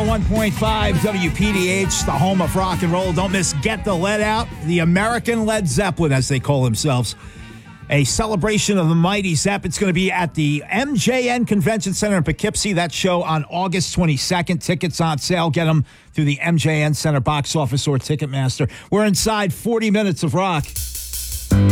101.5 WPDH, the home of rock and roll. Don't miss Get the Lead Out, the American Led Zeppelin, as they call themselves. A celebration of the mighty Zepp. It's going to be at the MJN Convention Center in Poughkeepsie. That show on August 22nd. Tickets on sale. Get them through the MJN Center box office or Ticketmaster. We're inside 40 minutes of rock.